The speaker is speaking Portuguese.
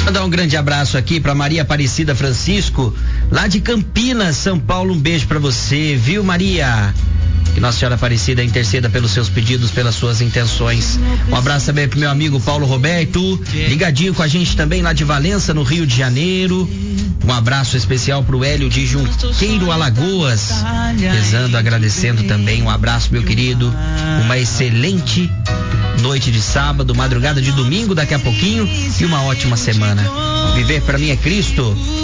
Mandar um grande abraço aqui pra Maria Aparecida Francisco, lá de Campinas, São Paulo. Um beijo pra você, viu, Maria? Que Nossa Senhora Aparecida interceda pelos seus pedidos, pelas suas intenções. Um abraço também pro meu amigo Paulo Roberto, ligadinho com a gente também lá de Valença, no Rio de Janeiro. Um abraço especial pro Hélio de Junqueiro, Alagoas, rezando, agradecendo também. Um abraço, meu querido. Uma excelente noite de sábado, madrugada de domingo daqui a pouquinho e uma ótima semana. Viver pra mim é Cristo.